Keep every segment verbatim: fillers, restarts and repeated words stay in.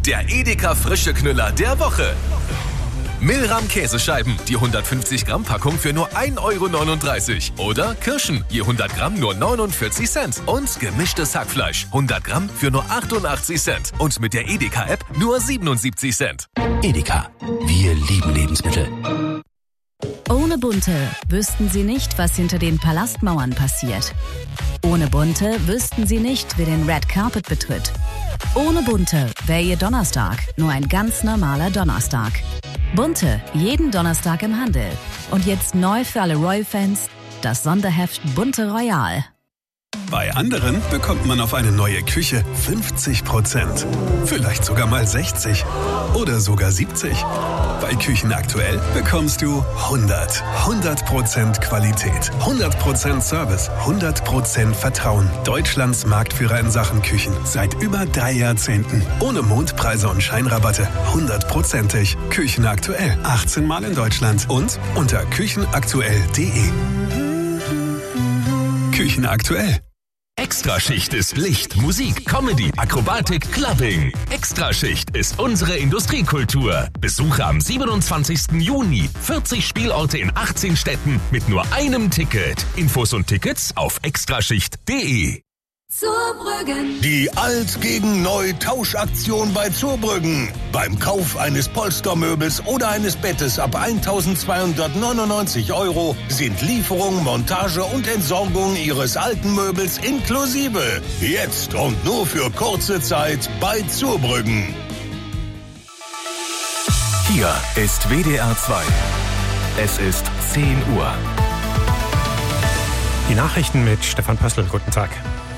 der Edeka Frische Knüller der Woche. Milram Käsescheiben, die hundertfünfzig Gramm Packung für nur ein Euro neununddreißig. Oder Kirschen, je hundert Gramm nur neunundvierzig Cent. Und gemischtes Hackfleisch, hundert Gramm für nur achtundachtzig Cent. Und mit der Edeka-App nur siebenundsiebzig Cent. Edeka, wir lieben Lebensmittel. Ohne Bunte wüssten Sie nicht, was hinter den Palastmauern passiert. Ohne Bunte wüssten Sie nicht, wer den Red Carpet betritt. Ohne Bunte wäre Ihr Donnerstag nur ein ganz normaler Donnerstag. Bunte, jeden Donnerstag im Handel. Und jetzt neu für alle Royal-Fans, das Sonderheft Bunte Royal. Bei anderen bekommt man auf eine neue Küche fünfzig Prozent. Vielleicht sogar mal sechzig oder sogar siebzig. Bei Küchen aktuell bekommst du hundert. hundert Prozent Qualität, hundert Prozent Service, hundert Prozent Vertrauen. Deutschlands Marktführer in Sachen Küchen seit über drei Jahrzehnten. Ohne Mondpreise und Scheinrabatte. hundertprozentig. Küchen aktuell. achtzehn Mal in Deutschland und unter küchenaktuell punkt de. Küchen aktuell. Extraschicht ist Licht, Musik, Comedy, Akrobatik, Clubbing. Extraschicht ist unsere Industriekultur. Besuche am siebenundzwanzigsten Juni vierzig Spielorte in achtzehn Städten mit nur einem Ticket. Infos und Tickets auf extraschicht punkt de. Zurbrüggen. Die Alt gegen Neu Tauschaktion bei Zurbrüggen. Beim Kauf eines Polstermöbels oder eines Bettes ab eintausendzweihundertneunundneunzig Euro sind Lieferung, Montage und Entsorgung Ihres alten Möbels inklusive. Jetzt und nur für kurze Zeit bei Zurbrüggen. Hier ist W D R zwei. Es ist zehn Uhr. Die Nachrichten mit Stefan Pössl. Guten Tag.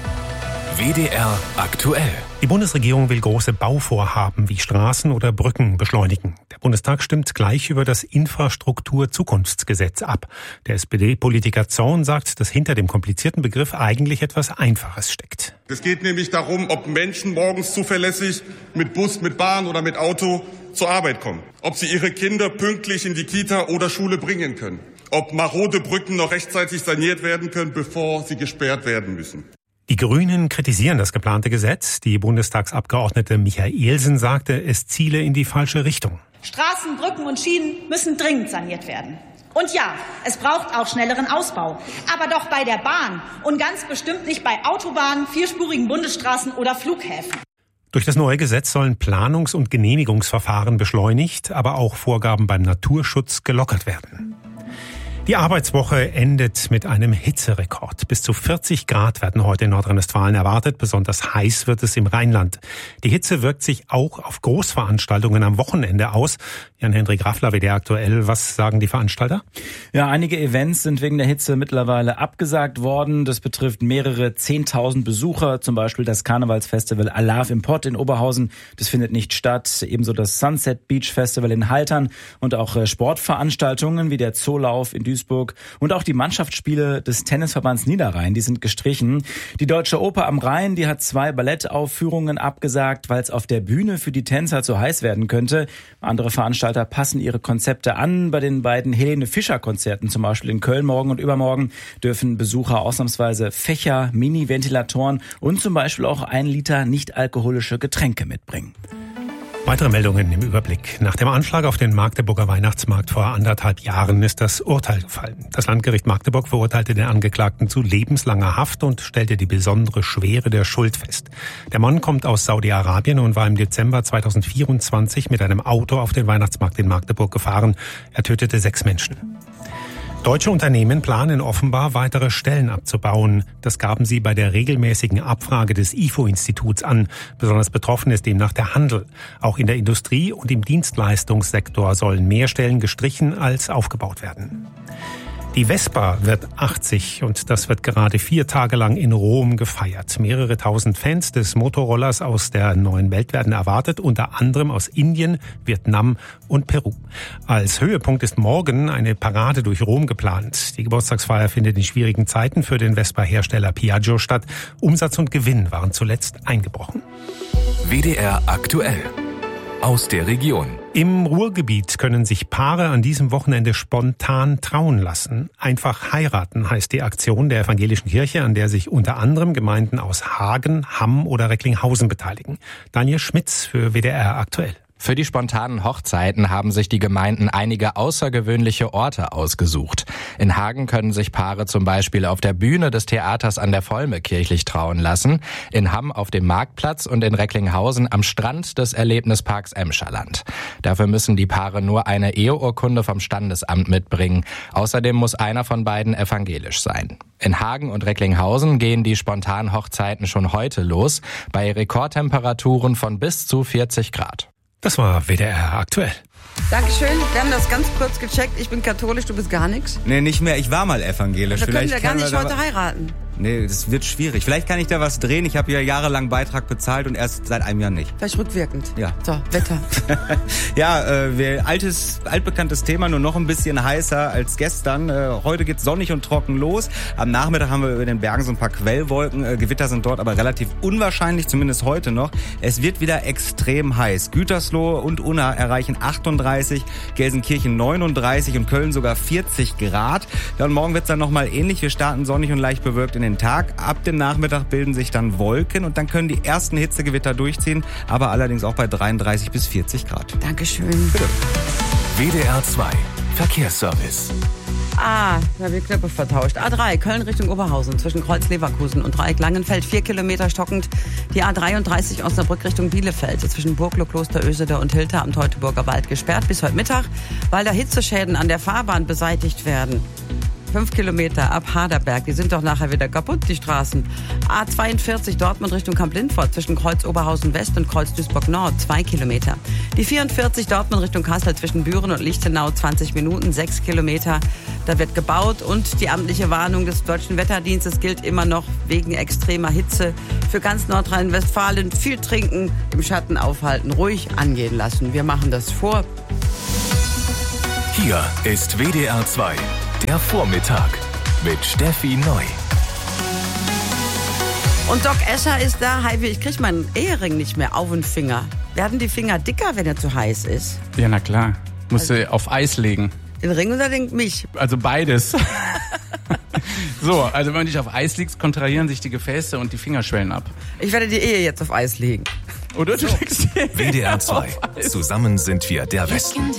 W D R aktuell. Die Bundesregierung will große Bauvorhaben wie Straßen oder Brücken beschleunigen. Der Bundestag stimmt gleich über das Infrastrukturzukunftsgesetz ab. Der S P D-Politiker Zorn sagt, dass hinter dem komplizierten Begriff eigentlich etwas Einfaches steckt. Es geht nämlich darum, ob Menschen morgens zuverlässig mit Bus, mit Bahn oder mit Auto zur Arbeit kommen. Ob sie ihre Kinder pünktlich in die Kita oder Schule bringen können. Ob marode Brücken noch rechtzeitig saniert werden können, bevor sie gesperrt werden müssen. Die Grünen kritisieren das geplante Gesetz. Die Bundestagsabgeordnete Michaelsen sagte, es ziele in die falsche Richtung. Straßen, Brücken und Schienen müssen dringend saniert werden. Und ja, es braucht auch schnelleren Ausbau. Aber doch bei der Bahn und ganz bestimmt nicht bei Autobahnen, vierspurigen Bundesstraßen oder Flughäfen. Durch das neue Gesetz sollen Planungs- und Genehmigungsverfahren beschleunigt, aber auch Vorgaben beim Naturschutz gelockert werden. Die Arbeitswoche endet mit einem Hitzerekord. Bis zu vierzig Grad werden heute in Nordrhein-Westfalen erwartet. Besonders heiß wird es im Rheinland. Die Hitze wirkt sich auch auf Großveranstaltungen am Wochenende aus. Jan-Hendrik Raffler, W D R aktuell. Was sagen die Veranstalter? Ja, einige Events sind wegen der Hitze mittlerweile abgesagt worden. Das betrifft mehrere zehntausend Besucher. Zum Beispiel das Karnevalsfestival Alarv im Pott in Oberhausen. Das findet nicht statt. Ebenso das Sunset Beach Festival in Haltern und auch Sportveranstaltungen wie der Zoolauf in Duisburg. Und auch die Mannschaftsspiele des Tennisverbands Niederrhein, die sind gestrichen. Die Deutsche Oper am Rhein, die hat zwei Ballettaufführungen abgesagt, weil es auf der Bühne für die Tänzer zu heiß werden könnte. Andere Veranstalter passen ihre Konzepte an. Bei den beiden Helene Fischer Konzerten, zum Beispiel in Köln morgen und übermorgen, dürfen Besucher ausnahmsweise Fächer, Mini-Ventilatoren und zum Beispiel auch ein Liter nicht-alkoholische Getränke mitbringen. Weitere Meldungen im Überblick. Nach dem Anschlag auf den Magdeburger Weihnachtsmarkt vor anderthalb Jahren ist das Urteil gefallen. Das Landgericht Magdeburg verurteilte den Angeklagten zu lebenslanger Haft und stellte die besondere Schwere der Schuld fest. Der Mann kommt aus Saudi-Arabien und war im Dezember zweitausendvierundzwanzig mit einem Auto auf den Weihnachtsmarkt in Magdeburg gefahren. Er tötete sechs Menschen. Deutsche Unternehmen planen offenbar, weitere Stellen abzubauen. Das gaben sie bei der regelmäßigen Abfrage des I F O-Instituts an. Besonders betroffen ist demnach der Handel. Auch in der Industrie und im Dienstleistungssektor sollen mehr Stellen gestrichen als aufgebaut werden. Die Vespa wird achtzig und das wird gerade vier Tage lang in Rom gefeiert. Mehrere tausend Fans des Motorrollers aus der neuen Welt werden erwartet, unter anderem aus Indien, Vietnam und Peru. Als Höhepunkt ist morgen eine Parade durch Rom geplant. Die Geburtstagsfeier findet in schwierigen Zeiten für den Vespa-Hersteller Piaggio statt. Umsatz und Gewinn waren zuletzt eingebrochen. W D R aktuell. aus der Region. Im Ruhrgebiet können sich Paare an diesem Wochenende spontan trauen lassen. Einfach heiraten heißt die Aktion der evangelischen Kirche, an der sich unter anderem Gemeinden aus Hagen, Hamm oder Recklinghausen beteiligen. Daniel Schmitz für W D R aktuell. Für die spontanen Hochzeiten haben sich die Gemeinden einige außergewöhnliche Orte ausgesucht. In Hagen können sich Paare zum Beispiel auf der Bühne des Theaters an der Volme kirchlich trauen lassen, in Hamm auf dem Marktplatz und in Recklinghausen am Strand des Erlebnisparks Emscherland. Dafür müssen die Paare nur eine Eheurkunde vom Standesamt mitbringen. Außerdem muss einer von beiden evangelisch sein. In Hagen und Recklinghausen gehen die spontanen Hochzeiten schon heute los, bei Rekordtemperaturen von bis zu vierzig Grad. Das war W D R aktuell. Dankeschön. Wir haben das ganz kurz gecheckt. Ich bin katholisch, du bist gar nichts. Nee, nicht mehr. Ich war mal evangelisch. Wir können Vielleicht ja gar nicht wir heute heiraten. Nee, das wird schwierig. Vielleicht kann ich da was drehen. Ich habe ja jahrelang Beitrag bezahlt und erst seit einem Jahr nicht. Vielleicht rückwirkend. Ja. So, Wetter. ja, äh, wir, altes, altbekanntes Thema, nur noch ein bisschen heißer als gestern. Äh, heute geht's sonnig und trocken los. Am Nachmittag haben wir über den Bergen so ein paar Quellwolken. Äh, Gewitter sind dort aber relativ unwahrscheinlich, zumindest heute noch. Es wird wieder extrem heiß. Gütersloh und Unna erreichen achtunddreißig, Gelsenkirchen neununddreißig und Köln sogar vierzig Grad. Ja, und morgen wird's dann nochmal ähnlich. Wir starten sonnig und leicht bewölkt in den Tag. Ab dem Nachmittag bilden sich dann Wolken und dann können die ersten Hitzegewitter durchziehen, aber allerdings auch bei dreiunddreißig bis vierzig Grad. Dankeschön. Bitte. W D R zwei Verkehrsservice. Ah, da habe ich Knöpfe vertauscht. A drei, Köln Richtung Oberhausen, zwischen Kreuz Leverkusen und Dreieck Langenfeld, vier Kilometer stockend. Die A dreiunddreißig Osnabrück Richtung Bielefeld, zwischen Burgloh, Kloster Ösede und Hilter am Teutoburger Wald gesperrt bis heute Mittag, weil da Hitzeschäden an der Fahrbahn beseitigt werden. Fünf Kilometer ab Haderberg, die sind doch nachher wieder kaputt, die Straßen. A zweiundvierzig Dortmund Richtung Kamp-Lindfort zwischen Kreuz Oberhausen West und Kreuz Duisburg Nord, zwei Kilometer. Die vierundvierzig Dortmund Richtung Kassel zwischen Büren und Lichtenau, zwanzig Minuten, sechs Kilometer. Da wird gebaut und die amtliche Warnung des Deutschen Wetterdienstes gilt immer noch wegen extremer Hitze. Für ganz Nordrhein-Westfalen viel trinken, im Schatten aufhalten, ruhig angehen lassen. Wir machen das vor. Hier ist W D R zwei. Der Vormittag mit Steffi Neu. Und Doc Escher ist da. Heidi, ich krieg meinen Ehering nicht mehr auf den Finger. Werden die Finger dicker, wenn er zu heiß ist? Ja, na klar. Musst also, du auf Eis legen. Den Ring oder den mich? Also beides. So, also wenn du dich auf Eis legst, kontrahieren sich die Gefäße und die Finger schwellen ab. Ich werde die Ehe jetzt auf Eis legen. Oder du legst die W D R zwei. Zusammen sind wir der Westen.